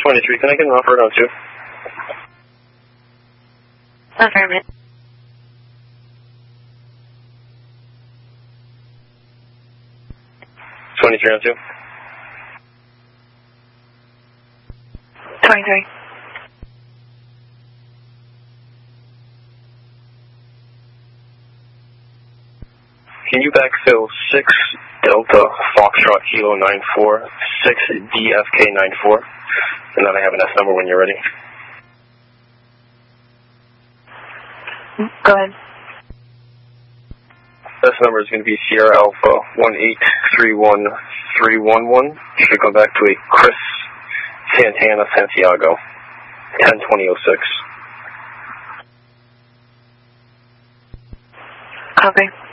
23, can I get an offer on 2? Affirmative. 23 on 2. 23. Can you backfill 6 Delta Foxtrot Kilo 94, 6 DFK 94? And then I have an S number when you're ready. Go ahead. S number is going to be Sierra Alpha 1831311. Should come back to a Chris Santana Santiago, 102006. Copy.